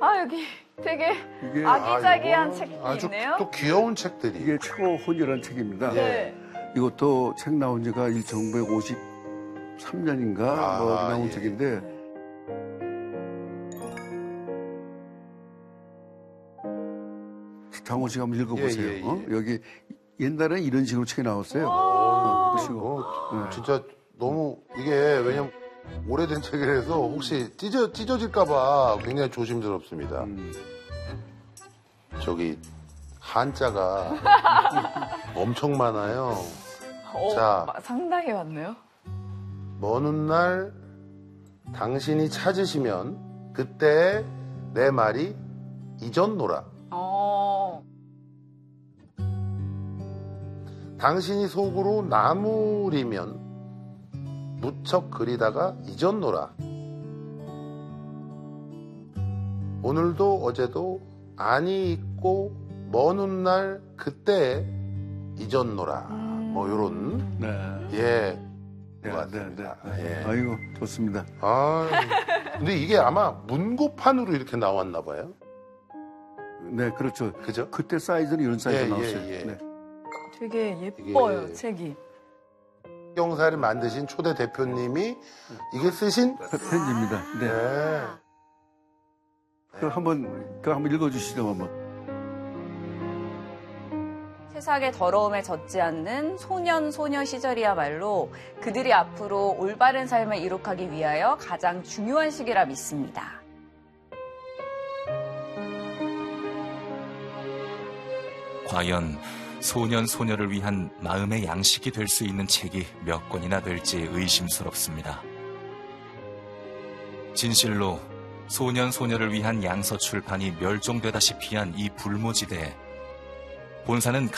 아, 여기 되게 아기자기한 책이 아주 있네요. 또 귀여운 책들이. 이게 최고 혼이라는 책입니다. 네. 이것도 책 나온 지가 1953년인가 나온 책인데 장호 씨가 한번 읽어보세요. 여기 옛날에는 이런 식으로 책이 나왔어요. 보시고. 진짜 너무 이게 왜냐면 오래된 책이라서 혹시 찢어질까봐 굉장히 조심스럽습니다. 저기 한자가 엄청 많아요. 자, 상당히 많네요. 먼 훗날 당신이 찾으시면 그때 내 말이 잊었노라. 당신이 속으로 나무리면 무척 그리다가 잊었노라. 오늘도 어제도 안이 있고 먼 훗날 그때 잊었노라. 뭐 요런 예. 네. 예. 아이고 좋습니다. 근데 이게 아마 문고판으로 이렇게 나왔나 봐요. 네, 그렇죠. 그죠? 그때 사이즈는 이런 사이즈 나왔어요. 예. 네. 되게 예뻐요, 이게- 책이. 경사를 만드신 초대 대표님이 이게 쓰신 편지입니다. 네. 그거 한번 읽어주시죠, 한번. 세상의 더러움에 젖지 않는 소년 시절이야말로 그들이 앞으로 올바른 삶을 이룩하기 위하여 가장 중요한 시기라 믿습니다. 과연 소년을 위한 마음의 양식이 될 수 있는 책이 몇 권이나 될지 의심스럽습니다. 진실로 소년을 위한 양서 출판이 멸종되다시피 한 이 불모지대에 본사는